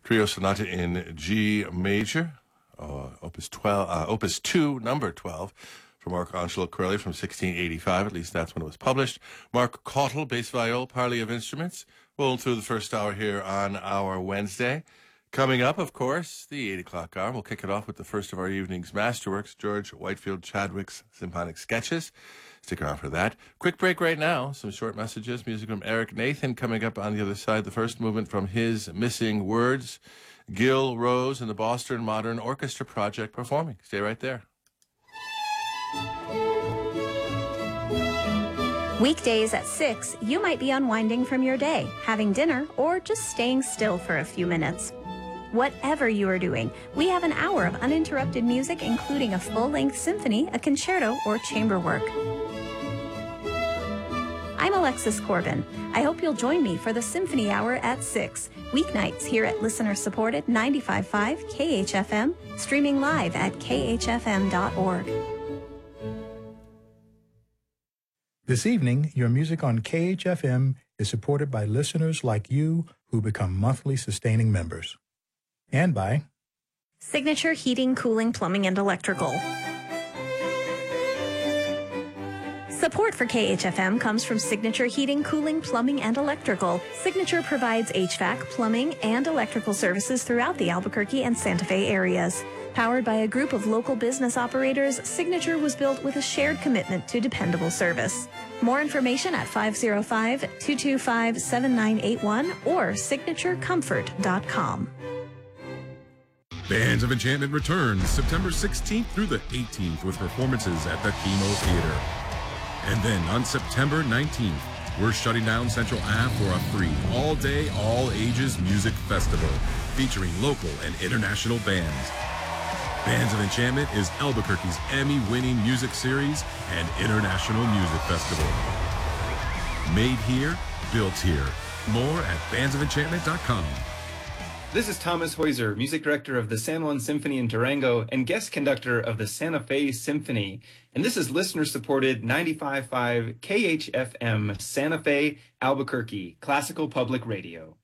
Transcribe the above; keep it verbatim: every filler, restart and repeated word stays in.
Trio Sonata in G major, uh, Opus twelve, uh, Opus two, number twelve, from Arcangelo Corelli from sixteen eighty-five. At least that's when it was published. Mark Cautel, bass viol, parley of instruments. Rolling through the first hour here on our Wednesday. Coming up, of course, the eight o'clock hour. We'll kick it off with the first of our evening's masterworks, George Whitefield Chadwick's Symphonic Sketches. Stick around for that. Quick break right now. Some short messages. Music from Eric Nathan coming up on the other side. The first movement from his Missing Words. Gil Rose and the Boston Modern Orchestra Project performing. Stay right there. Weekdays at six, you might be unwinding from your day, having dinner, or just staying still for a few minutes. Whatever you are doing, we have an hour of uninterrupted music, including a full-length symphony, a concerto, or chamber work. I'm Alexis Corbin. I hope you'll join me for the Symphony Hour at six, weeknights here at listener-supported ninety-five point five K H F M, streaming live at k h f m dot org. This evening, your music on K H F M is supported by listeners like you who become monthly sustaining members. And by Signature Heating, Cooling, Plumbing, and Electrical. Support for K H F M comes from Signature Heating, Cooling, Plumbing, and Electrical. Signature provides H V A C, plumbing, and electrical services throughout the Albuquerque and Santa Fe areas. Powered by a group of local business operators, Signature was built with a shared commitment to dependable service. More information at five oh five, two two five, seven nine eight one or signature comfort dot com. Bands of Enchantment returns September sixteenth through the eighteenth with performances at the Chemo Theater. And then on September nineteenth, we're shutting down Central Ave for a free all-day, all-ages music festival featuring local and international bands. Bands of Enchantment is Albuquerque's Emmy-winning music series and international music festival. Made here, built here. More at bands of enchantment dot com. This is Thomas Heuser, music director of the San Juan Symphony in Durango and guest conductor of the Santa Fe Symphony. And this is listener-supported ninety-five point five K H F M, Santa Fe, Albuquerque, classical public radio.